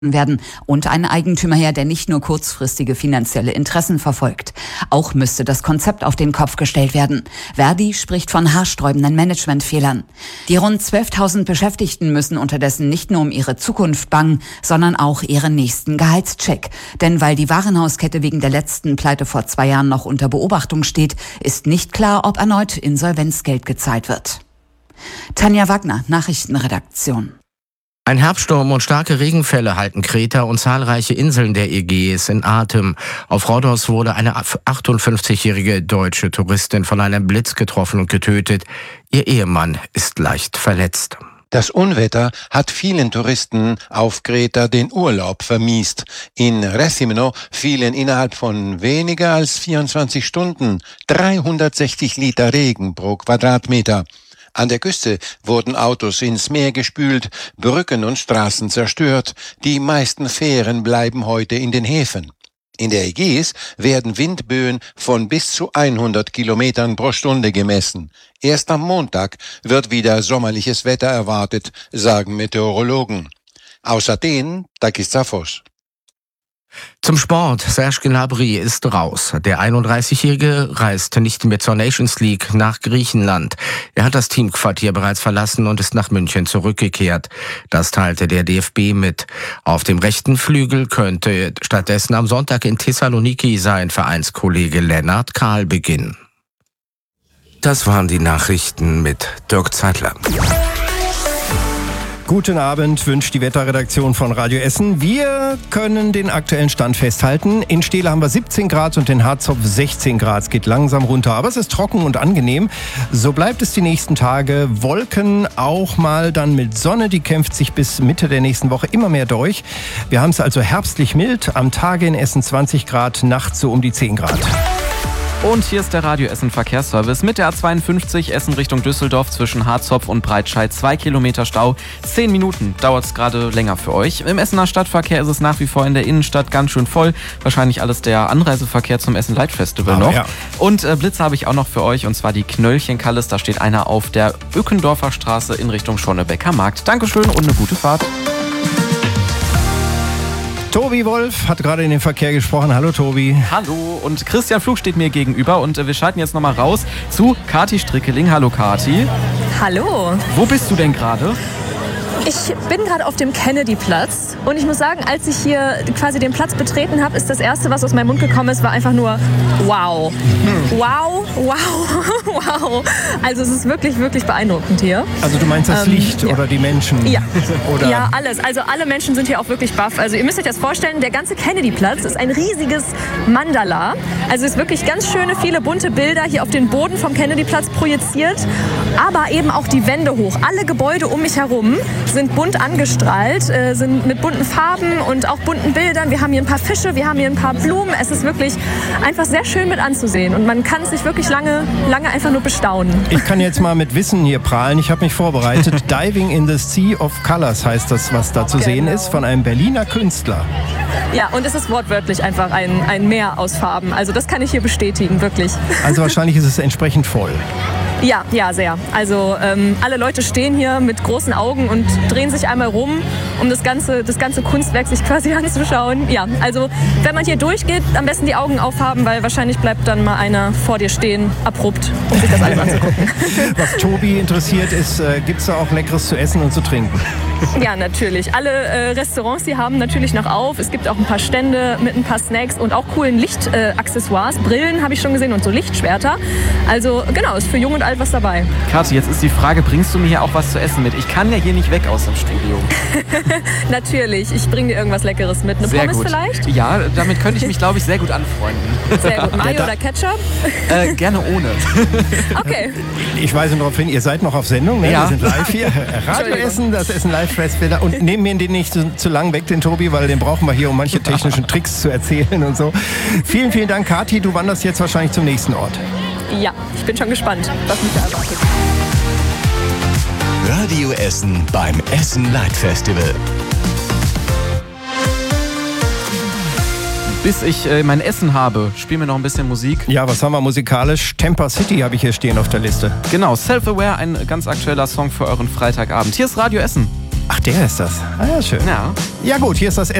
werden und ein Eigentümer her, der nicht nur kurzfristige finanzielle Interessen verfolgt. Auch müsste das Konzept auf den Kopf gestellt werden. Verdi spricht von haarsträubenden Managementfehlern. Die rund 12.000 Beschäftigten müssen unterdessen nicht nur um ihre Zukunft bangen, sondern auch ihren nächsten Gehaltscheck. Denn weil die Warenhauskette wegen der letzten Pleite vor 2 Jahren noch unter Beobachtung steht, ist nicht klar, ob erneut Insolvenzgeld gezahlt wird. Tanja Wagner, Nachrichtenredaktion. Ein Herbststurm und starke Regenfälle halten Kreta und zahlreiche Inseln der Ägäis in Atem. Auf Rhodos wurde eine 58-jährige deutsche Touristin von einem Blitz getroffen und getötet. Ihr Ehemann ist leicht verletzt. Das Unwetter hat vielen Touristen auf Kreta den Urlaub vermiest. In Rethymno fielen innerhalb von weniger als 24 Stunden 360 Liter Regen pro Quadratmeter. An der Küste wurden Autos ins Meer gespült, Brücken und Straßen zerstört. Die meisten Fähren bleiben heute in den Häfen. In der Ägäis werden Windböen von bis zu 100 Kilometern pro Stunde gemessen. Erst am Montag wird wieder sommerliches Wetter erwartet, sagen Meteorologen. Aus Athen, Takis Zaphos. Zum Sport. Serge Gnabry ist raus. Der 31-Jährige reist nicht mehr zur Nations League nach Griechenland. Er hat das Teamquartier bereits verlassen und ist nach München zurückgekehrt. Das teilte der DFB mit. Auf dem rechten Flügel könnte stattdessen am Sonntag in Thessaloniki sein Vereinskollege Lennart Kahl beginnen. Das waren die Nachrichten mit Dirk Zeitler. Guten Abend, wünscht die Wetterredaktion von Radio Essen. Wir können den aktuellen Stand festhalten. In Steele haben wir 17 Grad und in Harzopf 16 Grad. Es geht langsam runter, aber es ist trocken und angenehm. So bleibt es die nächsten Tage. Wolken auch mal dann mit Sonne. Die kämpft sich bis Mitte der nächsten Woche immer mehr durch. Wir haben es also herbstlich mild. Am Tage in Essen 20 Grad, nachts so um die 10 Grad. Und hier ist der Radio Essen Verkehrsservice mit der A52 Essen Richtung Düsseldorf zwischen Harzopf und Breitscheid. 2 Kilometer Stau, 10 Minuten dauert es gerade länger für euch. Im Essener Stadtverkehr ist es nach wie vor in der Innenstadt ganz schön voll. Wahrscheinlich alles der Anreiseverkehr zum Essen Light Festival noch. Ja. Und Blitze habe ich auch noch für euch, und zwar die Knöllchenkalles. Da steht einer auf der Öckendorfer Straße in Richtung Schonnebecker Markt. Dankeschön und eine gute Fahrt. Tobi Wolf hat gerade in den Verkehr gesprochen. Hallo Tobi. Hallo, und Christian Flug steht mir gegenüber und wir schalten jetzt nochmal raus zu Kati Strickeling. Hallo Kati. Hallo. Wo bist du denn gerade? Ich bin gerade auf dem Kennedy-Platz und ich muss sagen, als ich hier quasi den Platz betreten habe, ist das Erste, was aus meinem Mund gekommen ist, war einfach nur wow. Wow, wow, wow. Also es ist wirklich, wirklich beeindruckend hier. Also du meinst das Licht oder die Menschen? Ja. Oder? Ja, alles. Also alle Menschen sind hier auch wirklich baff. Also ihr müsst euch das vorstellen, der ganze Kennedy-Platz ist ein riesiges Mandala. Also es ist wirklich ganz schöne, viele bunte Bilder hier auf den Boden vom Kennedy-Platz projiziert. Aber eben auch die Wände hoch. Alle Gebäude um mich herum sind bunt angestrahlt, sind mit bunten Farben und auch bunten Bildern. Wir haben hier ein paar Fische, wir haben hier ein paar Blumen. Es ist wirklich einfach sehr schön mit anzusehen und man kann sich wirklich lange einfach nur bestaunen. Ich kann jetzt mal mit Wissen hier prahlen. Ich habe mich vorbereitet. Diving in the Sea of Colors heißt das, was da zu sehen ist, von einem Berliner Künstler. Ja, und es ist wortwörtlich einfach ein Meer aus Farben. Also das kann ich hier bestätigen, wirklich. Also wahrscheinlich ist es entsprechend voll. Ja, sehr. Also alle Leute stehen hier mit großen Augen und drehen sich einmal rum, um das ganze Kunstwerk sich quasi anzuschauen. Ja, also wenn man hier durchgeht, am besten die Augen aufhaben, weil wahrscheinlich bleibt dann mal einer vor dir stehen, abrupt, um sich das alles anzugucken. Was Tobi interessiert ist, gibt es da auch Leckeres zu essen und zu trinken? Ja, natürlich. Alle Restaurants, die haben natürlich noch auf. Es gibt auch ein paar Stände mit ein paar Snacks und auch coolen Lichtaccessoires. Brillen habe ich schon gesehen und so Lichtschwerter. Also genau, ist für Jung und Alt was dabei. Kathi, jetzt ist die Frage, bringst du mir hier auch was zu essen mit? Ich kann ja hier nicht weg aus dem Studio. Natürlich, ich bringe dir irgendwas Leckeres mit. Eine sehr Pommes gut. Vielleicht? Ja, damit könnte ich mich, glaube ich, sehr gut anfreunden. Sehr gut. Mayo oder Ketchup? Gerne ohne. Okay. Ich weise darauf hin, ihr seid noch auf Sendung, ne? Ja. Wir sind live hier. Radio Essen, das Essen Live Festival. Und nehmen wir den nicht zu lang weg, den Tobi, weil den brauchen wir hier, um manche technischen Tricks zu erzählen und so. Vielen, vielen Dank, Kathi. Du wanderst jetzt wahrscheinlich zum nächsten Ort. Ja, ich bin schon gespannt, was mich da erwartet. Radio Essen beim Essen Light Festival. Bis ich mein Essen habe, spielen wir noch ein bisschen Musik. Ja, was haben wir musikalisch? Temper City habe ich hier stehen auf der Liste. Genau, Self-Aware, ein ganz aktueller Song für euren Freitagabend. Hier ist Radio Essen. Ach, der ist das. Ah ja, schön. Ja. Ja gut, hier ist das